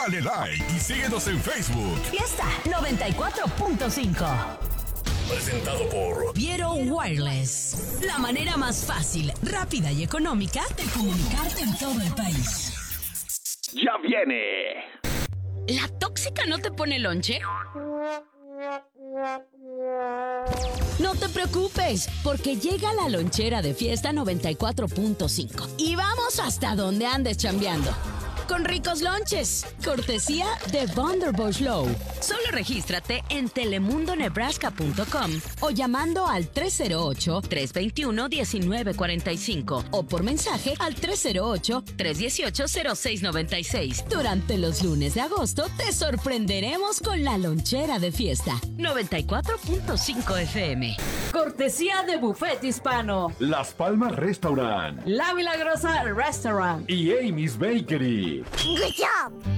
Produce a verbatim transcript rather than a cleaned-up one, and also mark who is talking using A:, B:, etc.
A: Dale like y síguenos en Facebook.
B: Fiesta noventa y cuatro punto cinco.
A: Presentado por
B: Viero Wireless. La manera más fácil, rápida y económica de comunicarte en todo el país.
C: ¡Ya viene!
B: ¿La tóxica no te pone lonche? No te preocupes, porque llega la lonchera de Fiesta noventa y cuatro punto cinco. Y vamos hasta donde andes chambeando. Con ricos lonches, cortesía de Vanderbush Low. Solo regístrate en telemundo nebraska punto com o llamando al tres cero ocho, tres dos uno, uno nueve cuatro cinco o por mensaje al tres cero ocho, tres uno ocho, cero seis nueve seis. Durante los lunes de agosto te sorprenderemos con la lonchera de Fiesta noventa y cuatro punto cinco F M.
D: Cortesía de Buffet Hispano,
C: Las Palmas Restaurant
D: La Milagrosa Restaurant
C: y Amy's Bakery.
E: Good job!